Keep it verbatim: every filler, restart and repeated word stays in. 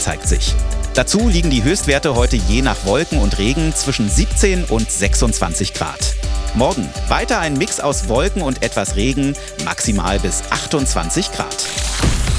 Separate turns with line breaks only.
zeigt sich. Dazu liegen die Höchstwerte heute je nach Wolken und Regen zwischen siebzehn und sechsundzwanzig Grad. Morgen weiter ein Mix aus Wolken und etwas Regen, maximal bis achtundzwanzig Grad.